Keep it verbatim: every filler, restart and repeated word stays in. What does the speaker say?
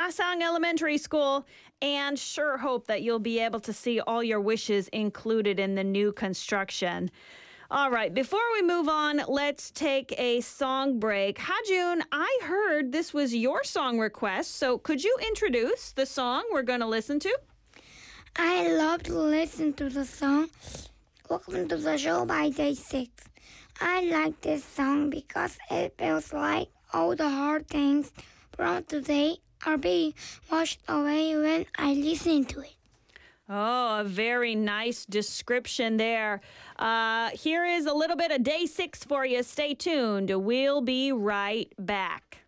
Pasang Elementary School, and sure hope that you'll be able to see all your wishes included in the new construction. All right, before we move on, let's take a song break. Hajun, I heard this was your song request, so could you introduce the song we're going to listen to? I love to listen to the song Welcome to the Show by Day six. I like this song because it feels like all the hard things from today are being washed away when I listen to it. Oh, a very nice description there. Uh, here is a little bit of Day six for you. Stay tuned. We'll be right back.